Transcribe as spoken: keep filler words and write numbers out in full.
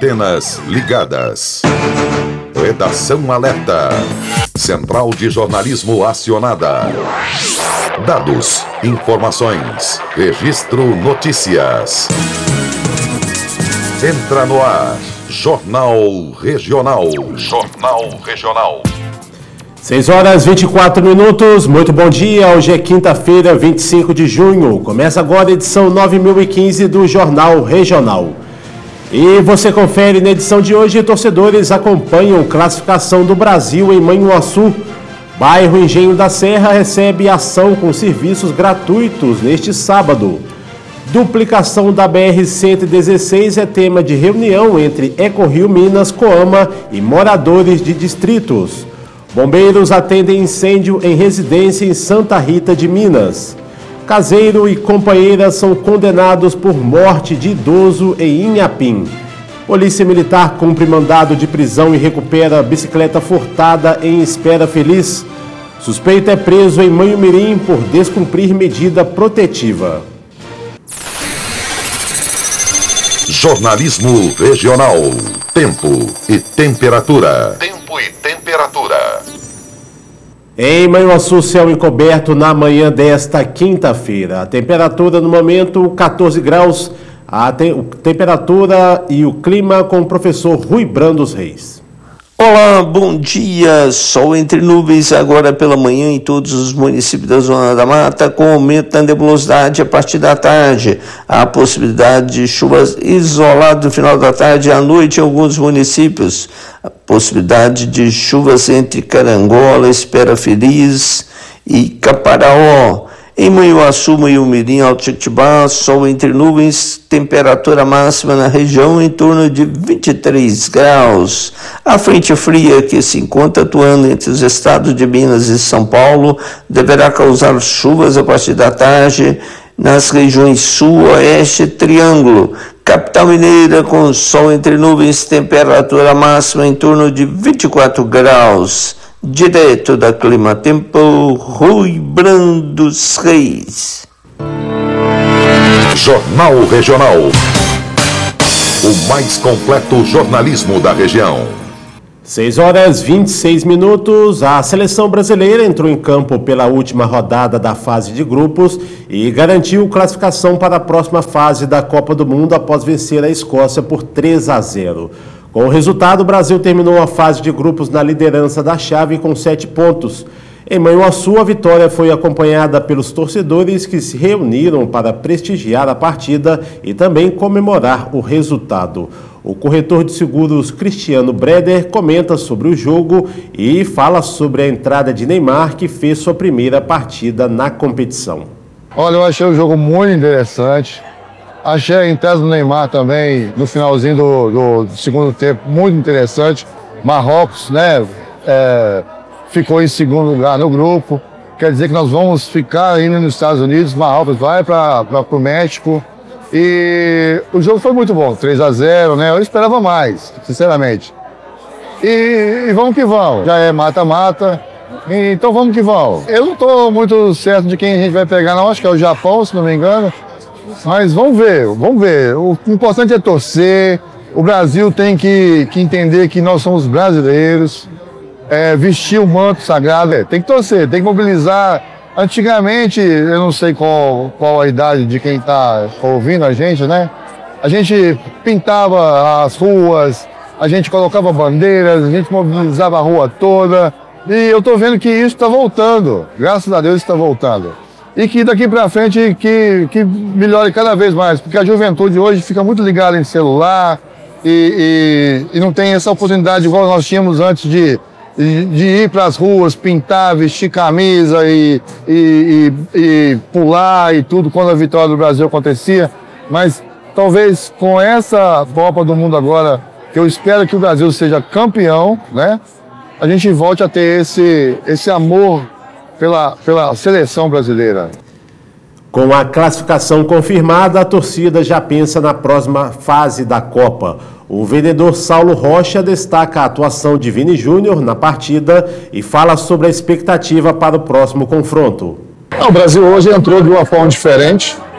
Antenas ligadas. Redação alerta. Central de jornalismo acionada. Dados, informações, registro notícias. Entra no ar. Jornal Regional. Jornal Regional. seis horas e vinte e quatro minutos, muito bom dia, hoje é quinta-feira, vinte e cinco de junho, começa agora a edição nove mil e quinze do Jornal Regional. E você confere na edição de hoje, torcedores acompanham classificação do Brasil em Manhuaçu. Bairro Engenho da Serra recebe ação com serviços gratuitos neste sábado. Duplicação da B R cento e dezesseis é tema de reunião entre Ecorio Minas, Coama e moradores de distritos. Bombeiros atendem incêndio em residência em Santa Rita de Minas. Caseiro e companheira são condenados por morte de idoso em Inhapim. Polícia Militar cumpre mandado de prisão e recupera bicicleta furtada em Espera Feliz. Suspeito é preso em Manhumirim por descumprir medida protetiva. Jornalismo Regional. Tempo e temperatura. Tempo e temperatura. Em Manhuaçu, céu encoberto na manhã desta quinta-feira. A temperatura no momento, catorze graus. A te- temperatura e o clima com o professor Rui Brandos Reis. Olá, bom dia. Sol entre nuvens agora pela manhã em todos os municípios da Zona da Mata, com aumento da nebulosidade a partir da tarde. Há possibilidade de chuvas isoladas no final da tarde e à noite em alguns municípios. A possibilidade de chuvas entre Carangola, Espera Feliz e Caparaó. Em Manhuaçu, Manhumirim, Alto Jetibá, sol entre nuvens, temperatura máxima na região em torno de vinte e três graus. A frente fria que se encontra atuando entre os estados de Minas e São Paulo deverá causar chuvas a partir da tarde nas regiões sul, oeste e triângulo. Capital Mineira com sol entre nuvens, temperatura máxima em torno de vinte e quatro graus. Direto da Clima Tempo, Rui Brandos Reis. Jornal Regional. O mais completo jornalismo da região. seis horas e vinte e seis minutos. A seleção brasileira entrou em campo pela última rodada da fase de grupos e garantiu classificação para a próxima fase da Copa do Mundo após vencer a Escócia por três a zero. Com o resultado, o Brasil terminou a fase de grupos na liderança da chave com sete pontos. Em Manhuaçu, a vitória foi acompanhada pelos torcedores que se reuniram para prestigiar a partida e também comemorar o resultado. O corretor de seguros Cristiano Breder comenta sobre o jogo e fala sobre a entrada de Neymar, que fez sua primeira partida na competição. Olha, eu achei o jogo muito interessante. Achei a entrada do Neymar também, no finalzinho do, do segundo tempo, muito interessante. Marrocos, né, é, ficou em segundo lugar no grupo. Quer dizer que nós vamos ficar indo nos Estados Unidos, Marrocos vai para o México. E o jogo foi muito bom, três a zero, né? Eu esperava mais, sinceramente. E, e vamos que vamos, já é mata-mata, então vamos que vamos. Eu não estou muito certo de quem a gente vai pegar, não, acho que é o Japão, se não me engano. Mas vamos ver, vamos ver. O importante é torcer. O Brasil tem que, que entender que nós somos brasileiros. É, vestir o manto sagrado. É, tem que torcer, tem que mobilizar. Antigamente, eu não sei qual, qual a idade de quem está ouvindo a gente, né? A gente pintava as ruas, a gente colocava bandeiras, a gente mobilizava a rua toda. E eu estou vendo que isso está voltando. Graças a Deus está voltando. E que daqui para frente que, que melhore cada vez mais, porque a juventude hoje fica muito ligada em celular e, e, e não tem essa oportunidade igual nós tínhamos antes de, de, de ir para as ruas, pintar, vestir camisa e, e, e, e pular e tudo quando a vitória do Brasil acontecia. Mas talvez com essa Copa do Mundo agora, que eu espero que o Brasil seja campeão, né? A gente volte a ter esse, esse amor Pela, pela seleção brasileira. Com a classificação confirmada, a torcida já pensa na próxima fase da Copa. O vendedor Saulo Rocha destaca a atuação de Vini Júnior na partida e fala sobre a expectativa para o próximo confronto. O Brasil hoje entrou de uma forma diferente,